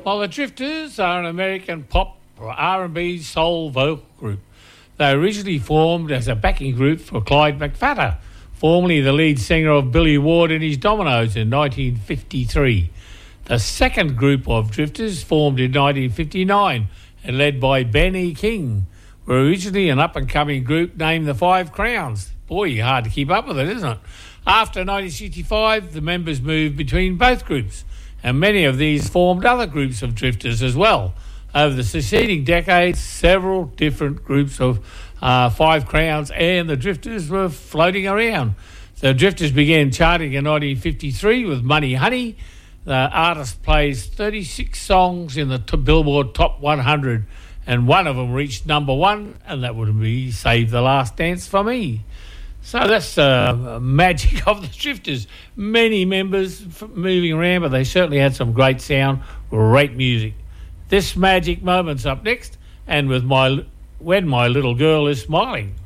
Well, the Drifters are an American pop or R&B soul vocal group. They originally formed as a backing group for Clyde McPhatter, formerly the lead singer of Billy Ward and his Dominoes in 1953. The second group of Drifters, formed in 1959 and led by Benny King, were originally an up-and-coming group named the Five Crowns. Boy, hard to keep up with it, isn't it? After 1965, the members moved between both groups, and many of these formed other groups of Drifters as well. Over the succeeding decades, several different groups of Five Crowns and the Drifters were floating around. The Drifters began charting in 1953 with Money Honey. The artist plays 36 songs in the Billboard Top 100, and one of them reached number one, and that would be Save the Last Dance for Me. So that's the magic of the Drifters. Many members moving around, but they certainly had some great sound, great music. This magic moment's up next, and with When My Little Girl Is Smiling.